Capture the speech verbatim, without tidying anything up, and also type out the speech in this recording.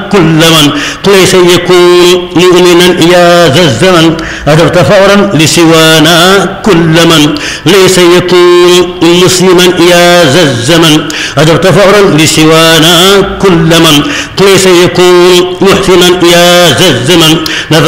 كل من ليس يكون مؤمنا يا ذا الزمن أدرت فورا لسوانا كل من ليس يكون مسلما يا ذا الزمن أدرت فورا لسوانا كل من ليس يكون محسنا يا ذا الزمن